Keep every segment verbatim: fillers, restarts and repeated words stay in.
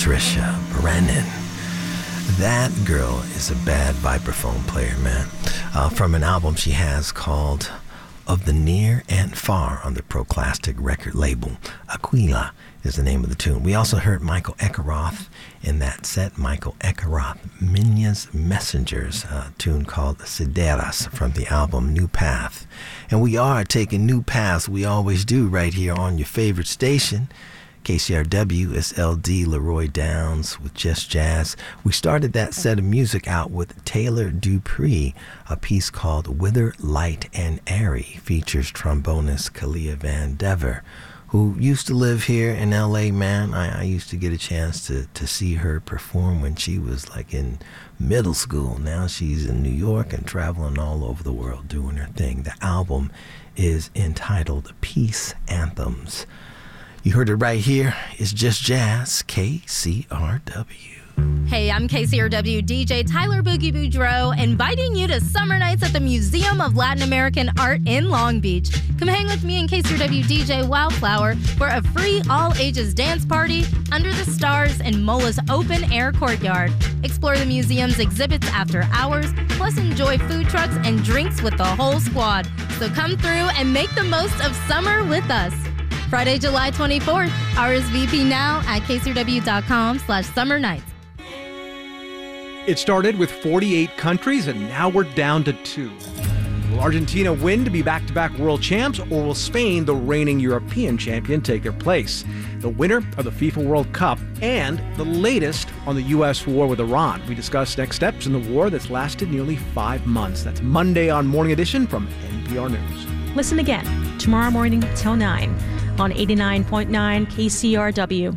Patricia Brennan. That girl is a bad vibraphone player, man. Uh, from an album she has called Of the Near and Far on the Proclastic record label. Aquila is the name of the tune. We also heard Michael Ekeroth in that set. Michael Ekeroth, Minya's Messengers, a tune called Sideras from the album New Path. And we are taking new paths. We always do right here on your favorite station. K C R W is L D Leroy Downs with Just Jazz. We started that set of music out with Taylor Dupree, a piece called Wither, Light, and Airy, features trombonist Kalia Van Dever, who used to live here in L A, man. I, I used to get a chance to, to see her perform when she was like in middle school. Now she's in New York and traveling all over the world doing her thing. The album is entitled Peace Anthems. You heard it right here. It's Just Jazz, K C R W. Hey, I'm K C R W D J Tyler Boogie Boudreaux, inviting you to Summer Nights at the Museum of Latin American Art in Long Beach. Come hang with me and K C R W D J Wildflower for a free all-ages dance party under the stars in Mola's open-air courtyard. Explore the museum's exhibits after hours, plus enjoy food trucks and drinks with the whole squad. So come through and make the most of summer with us. Friday, July twenty-fourth. R S V P now at K C R W dot com slash summer nights. It started with forty-eight countries, and now we're down to two. Will Argentina win to be back-to-back world champs, or will Spain, the reigning European champion, take their place? The winner of the FIFA World Cup and the latest on the U S war with Iran. We discuss next steps in the war that's lasted nearly five months. That's Monday on Morning Edition from N P R News. Listen again tomorrow morning till nine on eighty-nine point nine K C R W.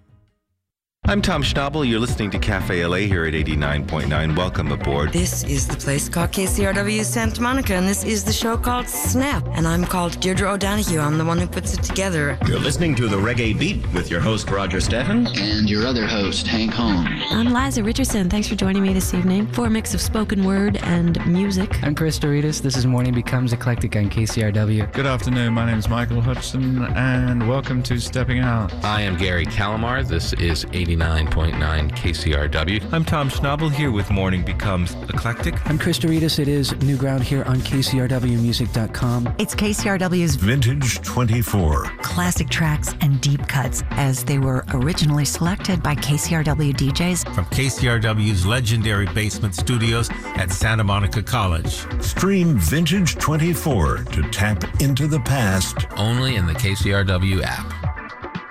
I'm Tom Schnabel. You're listening to Cafe L A here at eighty-nine point nine. Welcome aboard. This is the place called K C R W Santa Monica, and this is the show called Snap. And I'm called Deirdre O'Donoghue. I'm the one who puts it together. You're listening to The Reggae Beat with your host, Roger Steffens. And your other host, Hank Holmes. I'm Liza Richardson. Thanks for joining me this evening for a mix of spoken word and music. I'm Chris Doritas. This is Morning Becomes Eclectic on K C R W. Good afternoon. My name is Michael Hudson, and welcome to Stepping Out. I am Gary Calamar. This is eighty-nine point nine K C R W. I'm Tom Schnabel here with Morning Becomes Eclectic. I'm Chris Doritas. It is New Ground here on K C R W music dot com. It's K C R W's Vintage twenty-four. Classic tracks and deep cuts as they were originally selected by K C R W D Js. From K C R W's legendary basement studios at Santa Monica College. Stream Vintage twenty-four to tap into the past. Only in the K C R W app.